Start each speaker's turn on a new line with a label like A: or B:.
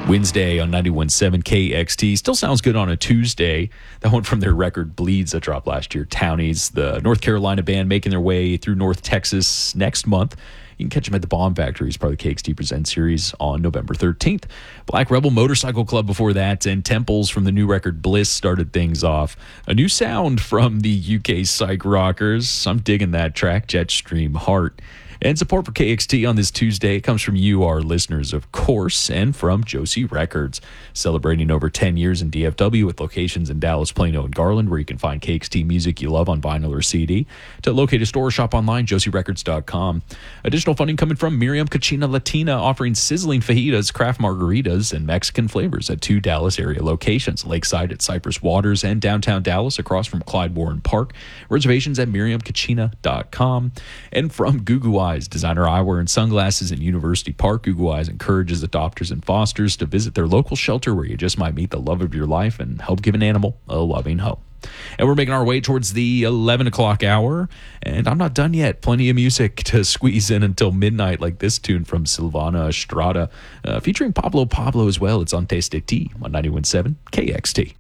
A: Wednesday on 91.7 KXT. Still sounds good on a Tuesday. That one from their record Bleeds that dropped last year. Townies, the North Carolina band making their way through North Texas next month. You can catch them at the Bomb Factory as part of the KXT Present series on November 13th. Black Rebel Motorcycle Club before that, and Temples from the new record Bliss started things off. A new sound from the UK psych rockers. I'm digging that track, Jetstream Heart. And support for KXT on this Tuesday comes from you, our listeners, of course, and from Josie Records, celebrating over 10 years in DFW with locations in Dallas, Plano, and Garland, where you can find KXT music you love on vinyl or CD. To locate a store or shop online, josierecords.com. Additional funding coming from Miriam Cocina Latina, offering sizzling fajitas, craft margaritas, and Mexican flavors at 2 Dallas area locations, Lakeside at Cypress Waters and downtown Dallas across from Clyde Warren Park. Reservations at miriamcocina.com. And from Gugu Eyes, designer eyewear and sunglasses in University Park, Gugu Eyes encourages adopters and fosters to visit their local shelter where you just might meet the love of your life and help give an animal a loving home. And we're making our way towards the 11 o'clock hour, and I'm not done yet. Plenty of music to squeeze in until midnight, like this tune from Silvana Estrada, featuring Pablo as well. It's on Taste de Ti on 91.7 KXT.